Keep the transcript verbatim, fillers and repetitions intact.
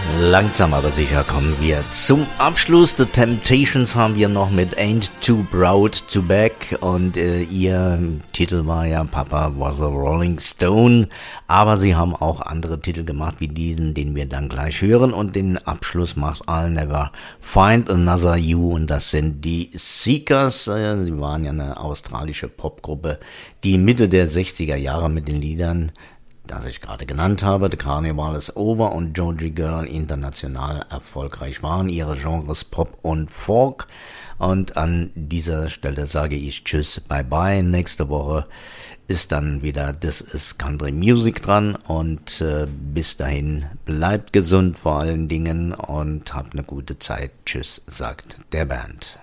Langsam aber sicher kommen wir zum Abschluss. The Temptations haben wir noch mit Ain't Too Proud to Beg und äh, ihr Titel war ja Papa Was a Rolling Stone, aber sie haben auch andere Titel gemacht wie diesen, den wir dann gleich hören, und den Abschluss macht I'll Never Find Another You, und das sind die Seekers. Äh, sie waren ja eine australische Popgruppe, die Mitte der sechziger Jahre mit den Liedern, das ich gerade genannt habe, The Carnival is Over und Georgie Girl, international erfolgreich waren. Ihre Genres Pop und Folk. Und an dieser Stelle sage ich Tschüss, bye bye. Nächste Woche ist dann wieder This is Country Music dran, und äh, bis dahin bleibt gesund vor allen Dingen und habt eine gute Zeit. Tschüss, sagt der Bernd.